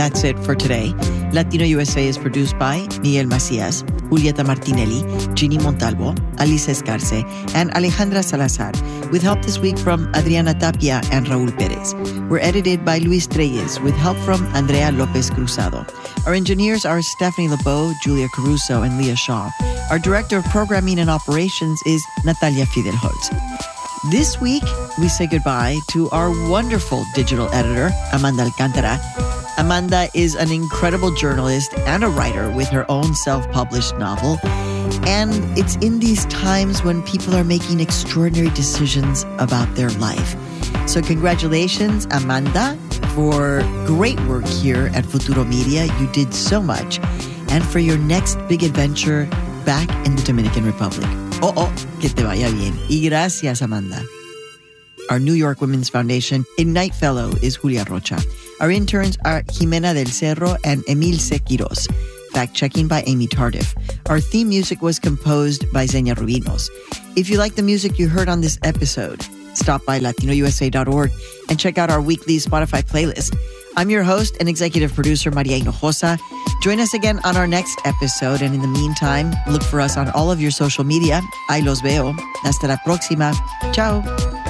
that's it for today. Latino USA is produced by Miguel Macias, Julieta Martinelli, Ginny Montalvo, Alice Escarce, and Alejandra Salazar, with help this week from Adriana Tapia and Raul Perez. We're edited by Luis Treyes, with help from Andrea Lopez Cruzado. Our engineers are Stephanie Lebeau, Julia Caruso, and Leah Shaw. Our director of programming and operations is Natalia Fidelholtz. This week, we say goodbye to our wonderful digital editor, Amanda Alcantara. Amanda is an incredible journalist and a writer with her own self-published novel. And it's in these times when people are making extraordinary decisions about their life. So congratulations, Amanda, for great work here at Futuro Media. You did so much. And for your next big adventure back in the Dominican Republic. Que te vaya bien. Y gracias, Amanda. Our New York Women's Foundation Ignite Fellow is Julia Rocha. Our interns are Jimena del Cerro and Emilce Quiroz. Fact-checking by Amy Tardif. Our theme music was composed by Zenia Rubinos. If you like the music you heard on this episode, stop by latinousa.org and check out our weekly Spotify playlist. I'm your host and executive producer, Maria Hinojosa. Join us again on our next episode. And in the meantime, look for us on all of your social media. Ahí los veo. Hasta la próxima. Ciao.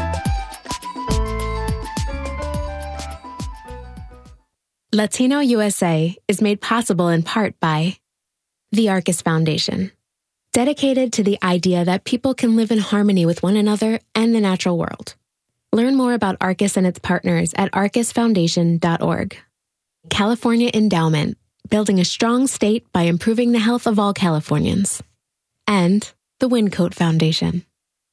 Latino USA is made possible in part by the Arcus Foundation, dedicated to the idea that people can live in harmony with one another and the natural world. Learn more about Arcus and its partners at arcusfoundation.org. California Endowment, building a strong state by improving the health of all Californians. And the Wyncote Foundation.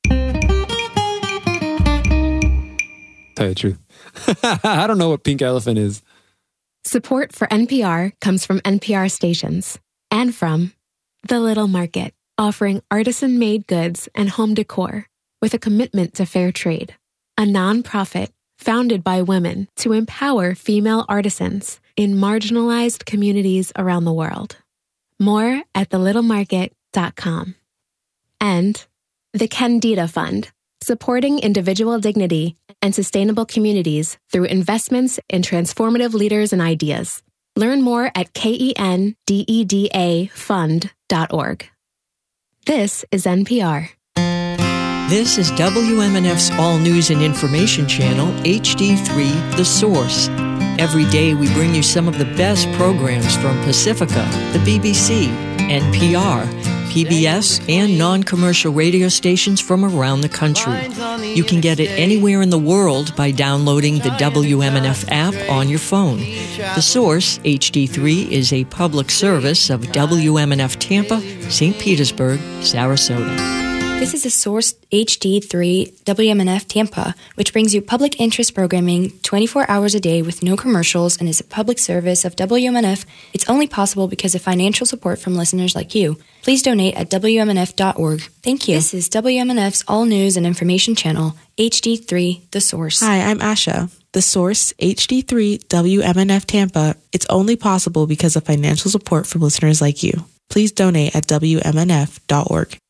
Tell you the truth. I don't know what pink elephant is. Support for NPR comes from NPR stations and from The Little Market, offering artisan-made goods and home decor with a commitment to fair trade. A nonprofit founded by women to empower female artisans in marginalized communities around the world. More at thelittlemarket.com. And the Candida Fund, supporting individual dignity and sustainable communities through investments in transformative leaders and ideas. Learn more at KENDEDAfund.org. This is NPR. This is WMNF's All News and Information Channel, HD3, The Source. Every day we bring you some of the best programs from Pacifica, the BBC, NPR, PBS, and non-commercial radio stations from around the country. You can get it anywhere in the world by downloading the WMNF app on your phone. The Source, HD3, is a public service of WMNF Tampa, St. Petersburg, Sarasota. This is a Source HD3 WMNF Tampa, which brings you public interest programming 24 hours a day with no commercials and is a public service of WMNF. It's only possible because of financial support from listeners like you. Please donate at WMNF.org. Thank you. This is WMNF's All News and Information Channel, HD3, The Source. Hi, I'm Asha. The Source, HD3 WMNF Tampa. It's only possible because of financial support from listeners like you. Please donate at WMNF.org.